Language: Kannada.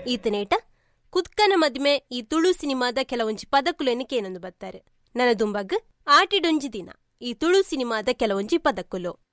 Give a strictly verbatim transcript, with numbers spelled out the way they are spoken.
ಈತನೇಟ ಕುತ್ಕನ ಮದ್ಮೆ ಈ ತುಳು ಸಿನಿಮಾದ ಕೆಲವೊಂಜಿ ಪದಕುಲು ಎನಕೇನೊಂದು ಬತ್ತಾರೆ. ನನ್ನ ದುಂಬಗ್ ಆಟಿಡೊಂಜಿ ದಿನ ಈ ತುಳು ಸಿನಿಮಾದ ಕೆಲವೊಂಜಿ ಪದಕುಲು.